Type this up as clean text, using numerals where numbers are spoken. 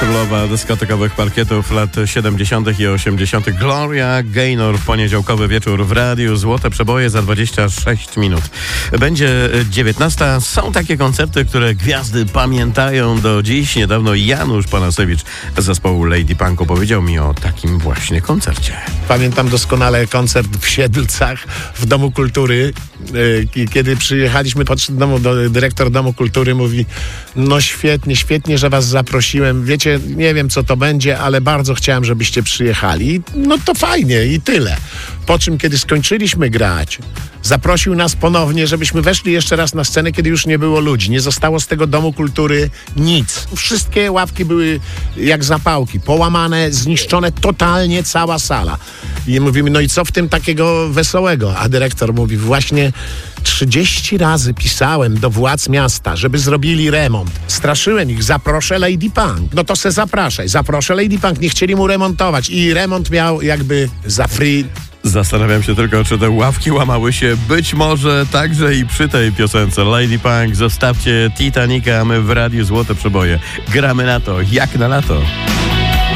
królowa dyskotekowych parkietów lat 70. i 80. Gloria Gaynor w poniedziałkowy wieczór w radiu. Złote przeboje za 26 minut. Będzie 19. Są takie koncerty, które gwiazdy pamiętają do dziś. Niedawno Janusz Panasewicz z zespołu Lady Punku powiedział mi o takim właśnie koncercie. Pamiętam doskonale koncert w Siedlcach w Domu Kultury. Kiedy przyjechaliśmy, podszedł dyrektor Domu Kultury, mówi: no świetnie, że was zaprosiłem. Wiecie, nie wiem co to będzie, ale bardzo chciałem, żebyście przyjechali. No to fajnie i tyle. Po czym, kiedy skończyliśmy grać, zaprosił nas ponownie, żebyśmy weszli jeszcze raz na scenę, kiedy już nie było ludzi. Nie zostało z tego Domu Kultury nic. Wszystkie ławki były jak zapałki, połamane, zniszczone totalnie cała sala. I mówimy, no i co w tym takiego wesołego? A dyrektor mówi, właśnie 30 razy pisałem do władz miasta, żeby zrobili remont. Straszyłem ich, zaproszę Lady Punk. No to se zapraszaj. Zaproszę Lady Punk. Nie chcieli mu remontować. I remont miał jakby za free. Zastanawiam się tylko, czy te ławki łamały się być może także i przy tej piosence. Lady Punk, zostawcie Titanica, my w radiu Złote Przeboje. Gramy na to, jak na lato.